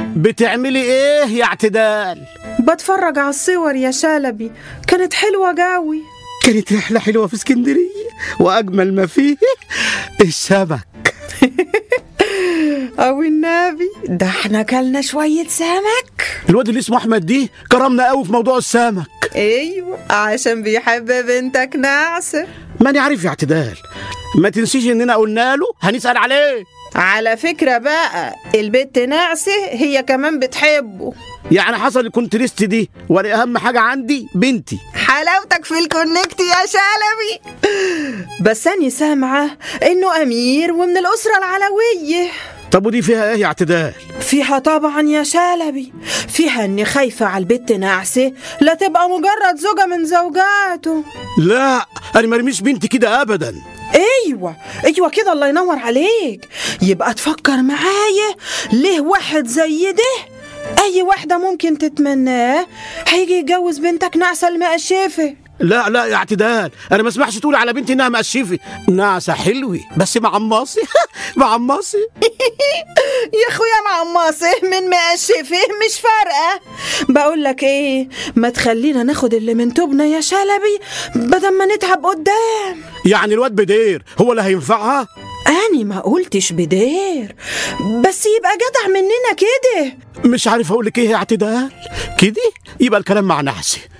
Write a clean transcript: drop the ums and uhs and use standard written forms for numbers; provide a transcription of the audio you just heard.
بتعملي ايه يا اعتدال؟ بتفرج على الصور يا شلبي، كانت حلوة قوي. كانت رحلة حلوة في اسكندرية، وأجمل ما فيه السمك. أو النبي ده احنا كلنا شوية سمك. الواد اللي اسمه أحمد دي كرمنا قوي في موضوع السمك. ايوه عشان بيحب بنتك نعسة. ماني عارف يا اعتدال، ما تنسيش اننا قلنا له هنسأل عليه. على فكرة بقى البت نعسة هي كمان بتحبه. يعني حصل الكونتريست دي، ولا أهم حاجة عندي بنتي. حلاوتك في الكونكت يا شلبي. بس أنا سامعة إنه أمير ومن الأسرة العلوية. طب ودي فيها ايه يا اعتدال؟ فيها طبعا يا شلبي، فيها إني خايفة على البت نعسة لا تبقى مجرد زوجة من زوجاته. لا أنا مرميش بنتي كده أبدا. ايوه كده، الله ينور عليك. يبقى تفكر معايا، ليه واحد زي ده اي واحدة ممكن تتمناه هيجي يتجوز بنتك نعسة المقشفة. لا يا اعتدال، انا ما اسمحش تقول على بنتي انها مقشفة. نعسة حلوة بس معمصي. معمصي. يا اخويا معمصه من مقشفه مش فارقة. بقول لك ايه، ما تخلينا ناخد اللي من توبنا يا شلبي بدل ما نتعب قدام. يعني الواد بدير هو اللي هينفعها؟ أنا ما قلتش بدير، بس يبقى جدع مننا كده. مش عارف اقول لك ايه يا اعتدال. كده يبقى الكلام مع نحسي.